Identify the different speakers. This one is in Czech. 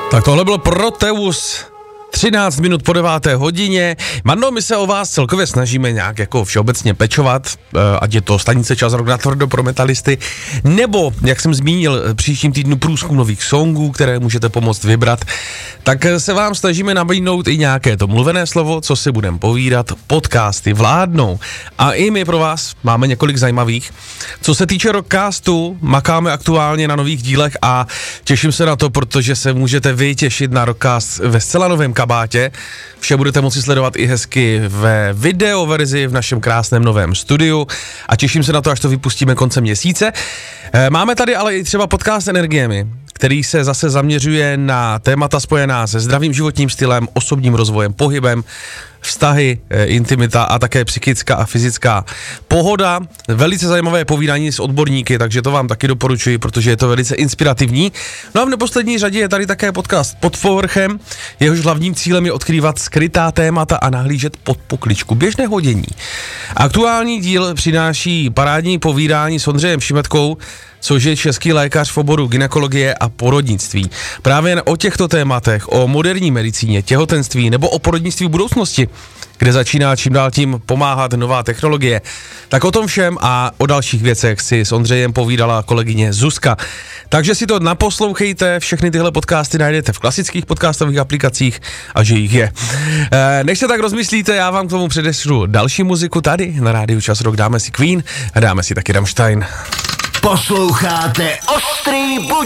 Speaker 1: Tak tohle byl Proteus. 13 minut po 9. hodině. Mando, my se o vás celkově snažíme nějak jako všeobecně pečovat, ať je to stanice Čas rok na tvrdo pro metalisty, nebo, jak jsem zmínil, příštím týdnu průzkum nových songů, které můžete pomoct vybrat, tak se vám snažíme nabídnout i nějaké to mluvené slovo, co si budeme povídat, podcasty vládnou. A i my pro vás máme několik zajímavých. Co se týče rockcastu, makáme aktuálně na nových dílech a těším se na to, protože se můžete vy těšit na rockcast ve zcela novém kabátě. Vše budete moci sledovat i hezky ve videoverzi v našem krásném novém studiu a těším se na to, až to vypustíme koncem měsíce. Máme tady ale i třeba podcast Energiemi, který se zase zaměřuje na témata spojená se zdravým životním stylem, osobním rozvojem, pohybem, vztahy, intimita a také psychická a fyzická pohoda. Velice zajímavé povídání s odborníky, takže to vám taky doporučuji, protože je to velice inspirativní. No a v neposlední řadě je tady také podcast Pod povrchem, jehož hlavním cílem je odkrývat skrytá témata a nahlížet pod pokličku běžného dění. Aktuální díl přináší parádní povídání s Ondřejem Šimetkou, což je český lékař v oboru gynekologie a porodnictví. Právě jen o těchto tématech, o moderní medicíně, těhotenství nebo o porodnictví v budoucnosti, kde začíná čím dál tím pomáhat nová technologie. Tak o tom všem a o dalších věcech si s Ondřejem povídala kolegyně Zuzka. Takže si to naposlouchejte, všechny tyhle podcasty najdete v klasických podcastových aplikacích a že jich je. Než se tak rozmyslíte, já vám k tomu předešlu další muziku tady na rádiu Čas rok, dáme si Queen a dáme si taky Rammstein.
Speaker 2: Posloucháte Ostrý budík.